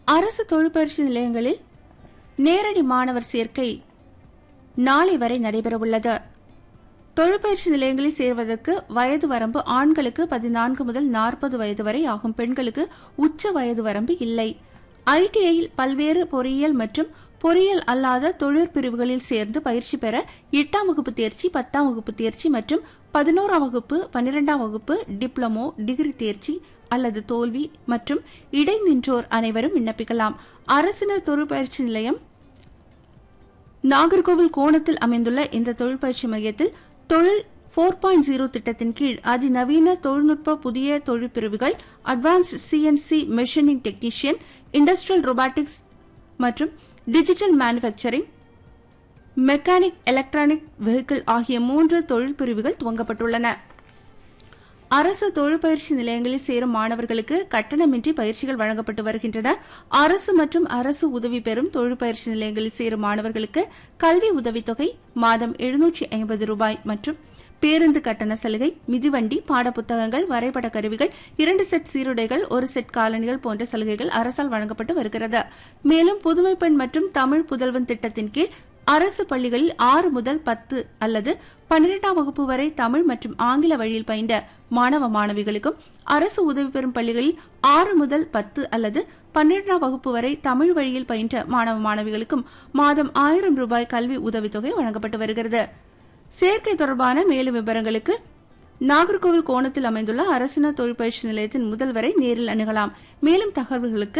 அரசு தொழிற்பயிற்சி நிலையங்களில் நேரடி மாணவர் சேர்க்கை நாளை வரை நடைபெறவுள்ளது. தொழிற்பயிற்சி நிலையங்களில் சேர்வதற்கு வயது வரம்பு ஆண்களுக்கு 14 முதல் 40 வயது வரை ஆகும். பெண்களுக்கு உச்ச வயது வரம்பு இல்லை. ஐடிஐயில் பல்வேறு பொறியியல் மற்றும் பொறியியல் அல்லாத தொழிற்பிரிவுகளில் சேர்ந்து பயிற்சி பெற 8ஆம் வகுப்பு தேர்ச்சி, 10ஆம் வகுப்பு தேர்ச்சி மற்றும் 11ஆம் வகுப்பு, 12ஆம் வகுப்பு டிப்ளமோ, டிகிரி தேர்ச்சி அல்லது தோல்வி மற்றும் இடைநின்றோர் அனைவரும் விண்ணப்பிக்கலாம். அரசினர் தொழிற்பயிற்சி நிலையம் நாகர்கோவில் கோணத்தில் அமைந்துள்ள இந்த தொழிற்பயிற்சி மையத்தில் தொழில் 4.0 திட்டத்தின் கீழ் அதிநவீன தொழில்நுட்ப புதிய தொழிற்பிரிவுகள், advanced CNC machining technician, industrial robotics மற்றும் digital manufacturing, mechanic, electronic vehicle ஆகிய 3 தொழிற்பிரிவுகள் துவங்கப்பட்டுள்ளன. அரசு தொழிற்பயிற்சி நிலையங்களில் சேரும் மாணவர்களுக்கு கட்டணமின்றி பயிற்சிகள் வழங்கப்பட்டு வருகின்றன. அரசு மற்றும் அரசு உதவி பெறும் தொழிற்பயிற்சி நிலையங்களில் சேரும் மாணவர்களுக்கு கல்வி உதவித்தொகை மாதம் 750 ரூபாய் மற்றும் பேருந்து கட்டண சலுகை, மிதிவண்டி, பாடப்புத்தகங்கள், வரைபட கருவிகள், 2 செட் சீருடைகள், 1 செட் காலணிகள் போன்ற சலுகைகள் அரசால் வழங்கப்பட்டு வருகிறது. மேலும் புதுமை பெண் மற்றும் தமிழ் புதல்வன் திட்டத்தின் கீழ் அரசு பள்ளிகளில் 6 முதல் 10 அல்லது 12ஆம் வகுப்பு வரை தமிழ் மற்றும் ஆங்கில வழியில் பயின்ற மாணவ மாணவிகளுக்கும், அரசு உதவி பெறும் பள்ளிகளில் 6 முதல் 10 அல்லது 12ஆம் வகுப்பு வரை தமிழ் வழியில் பயின்ற மாணவ மாணவிகளுக்கும் மாதம் 1000 ரூபாய் கல்வி உதவித்தொகை வழங்கப்பட்டு வருகிறது. சேர்க்கை தொடர்பான மேலும் விவரங்களுக்கு நாகர்கோவில் கோணத்தில் அமைந்துள்ள அரசினர் தொழிற்பயிற்சி நிலையத்தின் முதல்வரை நேரில் அணுகலாம். மேலும் தகவல்களுக்கு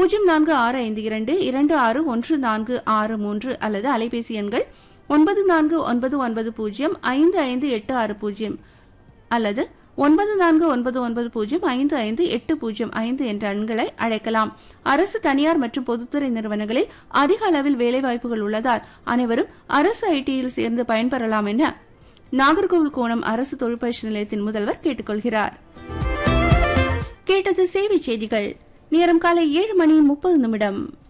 0426261463 அல்லது அலைபேசி எண்கள் 9499055860 அல்லது 9499055805 என்ற எண்களை அழைக்கலாம். அரசு, தனியார் மற்றும் பொதுத்துறை நிறுவனங்களில் அதிக அளவில் வேலைவாய்ப்புகள் உள்ளதால் அனைவரும் அரசு ஐடியில் சேர்ந்து பயன்பெறலாம் என நாகர்கோவில் கோணம் அரசு தொழிற்பயிற்சி நிலையத்தின் முதல்வர் கேட்டுக்கொள்கிறார். கேட்டது சேவை செய்திகள். நேரம் காலை 7:30.